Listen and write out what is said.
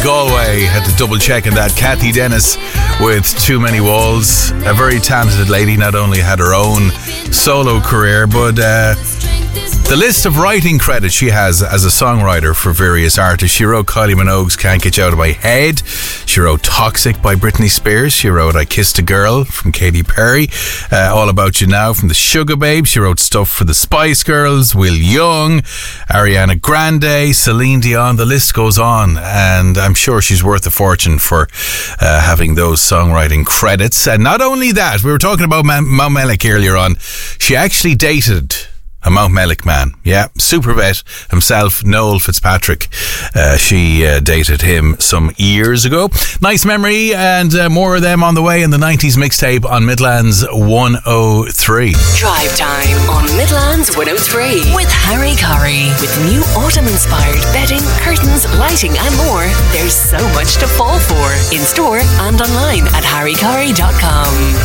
Galway. Had to double check on that. Kathy Dennis with Too Many Walls. A very talented lady. Not only had her own solo career, but the list of writing credits she has as a songwriter for various artists. She wrote Kylie Minogue's Can't Get You Out of My Head. She wrote Toxic by Britney Spears. She wrote I Kissed a Girl from Katy Perry. All About You Now from the Sugar Babes. She wrote stuff for the Spice Girls, Will Young, Ariana Grande, Celine Dion. The list goes on, and I'm sure she's worth a fortune for having those songwriting credits. And not only that, we were talking about Mount Mellick earlier on. She actually dated a Mount Mellick man. Yeah, super vet himself, Noel Fitzpatrick. She dated him some years ago. Nice memory, and more of them on the way in the 90s mixtape on Midlands 103. Drive Time on Midlands 103 with Harry Curry. With new autumn-inspired bedding, curtains, lighting and more, there's so much to fall for. In store and online at harrycurry.com.